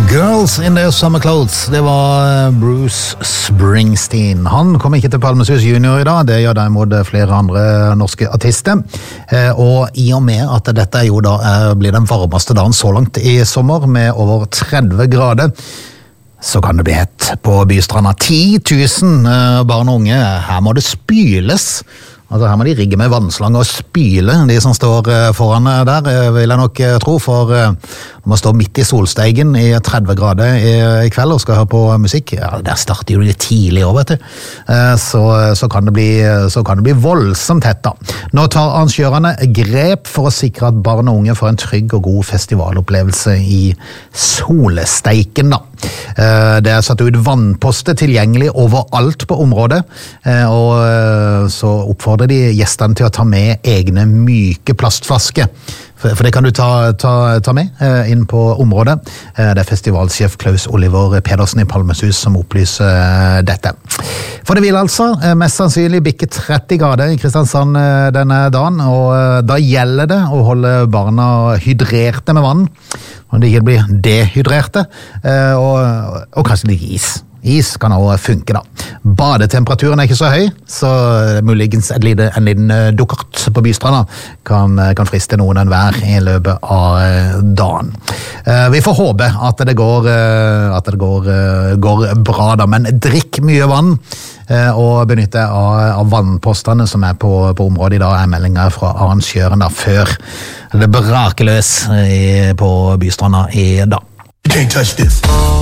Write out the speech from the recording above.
Girls in their summer clothes, det var Bruce Springsteen. Han kom ikke til Palmesus Junior i dag, det gjør derimot flere andre norske artister. Og i og med at dette jo da blir den varmeste dagen så langt i sommer, med over 30 grader, så kan det bli hett på Bystranda. 10 000 barn og unge, her må det spyles. Altså her må de rigge med vannslang og spyle, de som står foran der, vil jeg nok tro, for når man står midt i solsteigen i 30 grader i kveld og skal høre på musikk, ja, der starter jo litt tidlig over, vet du. Så kan det bli voldsomt hett da. Nå tar arrangørene grep for å sikre at barn og unge får en trygg og god festivalopplevelse i solsteiken da. Det satt ut vannposter tilgjengelig overalt på området, og så oppfordrer de gjestene til å ta med egne myke plastflasker. For det kan du ta med inn på området. Det festivalsjef Klaus Oliver Pedersen i Palmesus som opplyser dette. For det vil altså mest sannsynlig bikke 30 grader i Kristiansand denne dagen, og da gjelder det å holde barna hydrerte med vann, og de ikke blir dehydrerte, og kanskje litt is. Is kan også funke da. Badetemperaturen ikke så høy, så muligens en liten dukkert på Bystranda kan friste noen enhver i løpet av dagen. Vi får håpe at det går bra da, men drikk mye vann og benytte av vannpostene som på området i dag, meldinger fra arrangøren da, før det braker løs på Bystranda i dag. You can't touch this.